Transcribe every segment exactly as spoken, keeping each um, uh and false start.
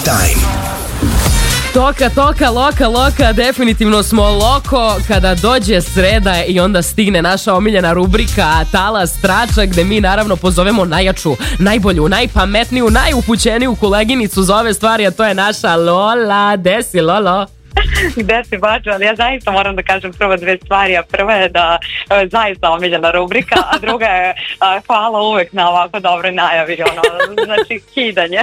Time. Toka, toka, loka, loka, definitivno smo loko kada dođe sreda i onda stigne naša omiljena rubrika Talas Trača, gde mi naravno pozovemo najjaču, najbolju, najpametniju, najupućeniju koleginicu za ove stvari, a to je naša Lola. Desi, Lolo? Gde si baču, ali ja zaista moram da kažem prvo dve stvari, a prva je da je zaista omiljena rubrika, a druga je a, hvala uvek na ovako dobroj najavi, ono, znači kidanje.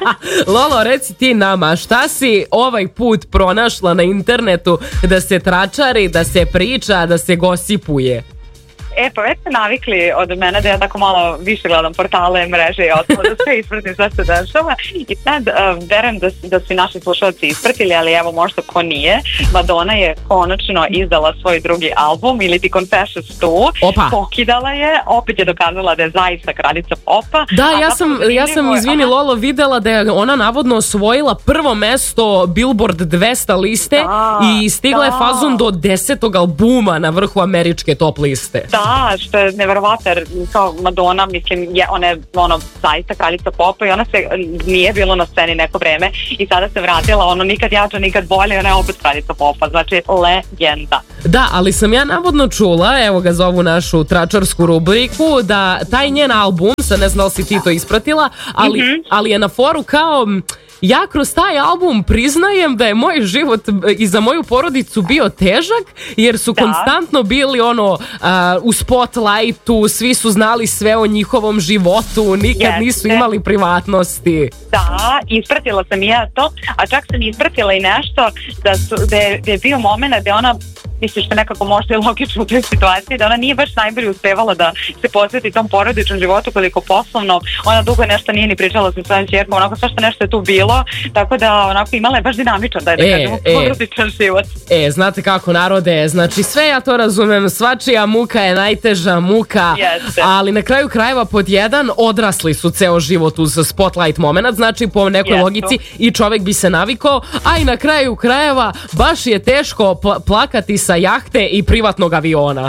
Lolo, reci ti nama, šta si ovaj put pronašla na internetu da se tračari, da se priča, da se gosipuje? E, pa već ste navikli od mene da ja tako malo više gledam portale, mreže i ostalo, da sve ispratim sve se dešava. I sad uh, verujem da, da su naši slušalci ispratili, ali evo možda ko nije. Madonna je konačno izdala svoj drugi album, ili ti Confessions dva. Opa. Pokidala je, opet je dokazala da je zaista kraljica popa. Da, ja sam, ja sam izvini aha. Lolo, videla da je ona navodno osvojila prvo mesto Billboard dvesta liste da, i stigla da. je fazon do desetog albuma na vrhu američke top liste. Da, što je neverovatno, jer kao Madonna, mislim, je, ona je ono, zaista kraljica popa i ona se nije bilo na sceni neko vreme i sada se vratila, ono, nikad jača, nikad bolje, ona je opet kraljica popa, znači legenda. Da, ali sam ja navodno čula, evo ga za ovu našu tračarsku rubriku, da taj njen album, sad ne znam da li si ti to ispratila, ali, mm-hmm. ali je na foru kao... Ja kroz taj album priznajem da je moj život i za moju porodicu bio težak, jer su da. konstantno bili ono uh, u spotlightu, svi su znali sve o njihovom životu, nikad Jeste. nisu imali privatnosti. Da, ispratila sam i ja to, a čak sam ispratila i nešto da, su, da, je, da je bio moment da je ona, mislim što nekako možda je logično u toj situaciji, da ona nije baš najbolje uspevala da se posveti tom porodičnom životu koliko poslovno, ona dugo nešto nije ni pričala sa svojom ćerkom, onako svašta nešto je tu bilo, tako da onako imala je baš dinamičan, da je da e, kažemo, e, porodičan život. E, znate kako narode, znači sve ja to razumem, svačija muka je najteža muka, Jeste. ali na kraju krajeva pod jedan odrasli su ceo život uz spotlight moment, znači po nekoj Jesu. logici i čovek bi se navikao, a i na kraju krajeva baš je teško pl- plakati sa jahte i privatnog aviona.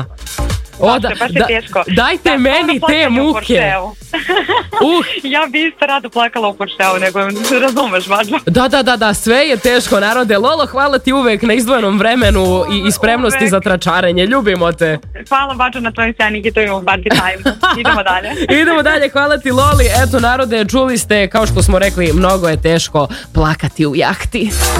O, da, baš je da, teško. Dajte da, meni te muke. uh. Ja bi isto rado plakala u Porscheu, nego razumeš, važno. Da, da, da, da, sve je teško, narode. Lolo, hvala ti uvek na izdvojenom vremenu i, i spremnosti uvek. za tračarenje. Ljubimo te. Hvala, važno na tvojim sjajnim hitovima u Party Time. Idemo dalje. Idemo dalje, hvala ti, Loli. Eto, narode, čuli ste, kao što smo rekli, mnogo je teško plakati u jahti.